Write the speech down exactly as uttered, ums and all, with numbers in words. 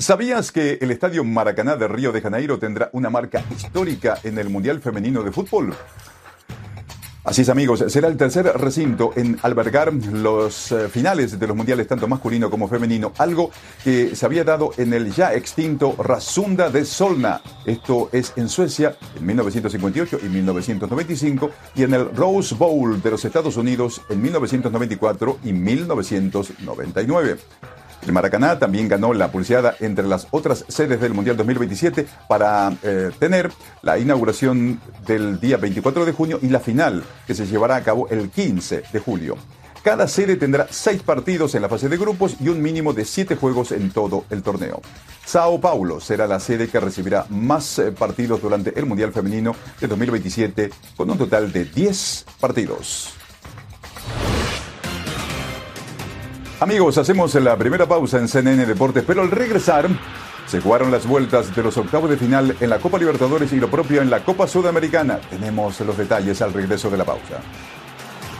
¿Sabías que el Estadio Maracaná de Río de Janeiro tendrá una marca histórica en el Mundial Femenino de Fútbol? Así es, amigos, será el tercer recinto en albergar los eh, finales de los mundiales tanto masculino como femenino, algo que se había dado en el ya extinto Rasunda de Solna. Esto es en Suecia en mil novecientos cincuenta y ocho y mil novecientos noventa y cinco, y en el Rose Bowl de los Estados Unidos en mil novecientos noventa y cuatro y mil novecientos noventa y nueve. El Maracaná también ganó la pulseada entre las otras sedes del Mundial dos mil veintisiete para eh, tener la inauguración del día veinticuatro de junio y la final, que se llevará a cabo el quince de julio. Cada sede tendrá seis partidos en la fase de grupos y un mínimo de siete juegos en todo el torneo. Sao Paulo será la sede que recibirá más eh, partidos durante el Mundial Femenino de dos mil veintisiete, con un total de diez partidos. Amigos, hacemos la primera pausa en C N N Deportes, pero al regresar se jugaron las vueltas de los octavos de final en la Copa Libertadores y lo propio en la Copa Sudamericana. Tenemos los detalles al regreso de la pausa.